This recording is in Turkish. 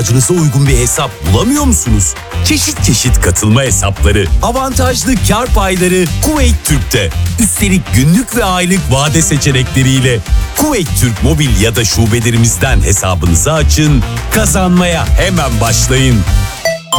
ihtiyacınıza uygun bir hesap bulamıyor musunuz? Çeşit çeşit katılma hesapları, avantajlı kar payları Kuveyt Türk'te. Üstelik günlük ve aylık vade seçenekleriyle Kuveyt Türk mobil ya da şubelerimizden hesabınızı açın, kazanmaya hemen başlayın.